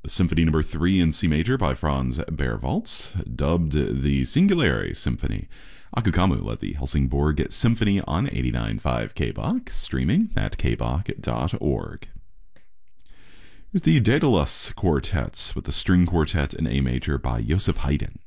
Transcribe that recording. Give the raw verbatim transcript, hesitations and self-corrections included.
Symphony Number three in C Major by Franz Berwald, dubbed the Singulare Symphony. Aku Kamu led the Helsingborg Symphony on eighty-nine point five K B O K, streaming at k b o k dot org. Here's the Daedalus Quartets with the String Quartet in A Major by Joseph Haydn.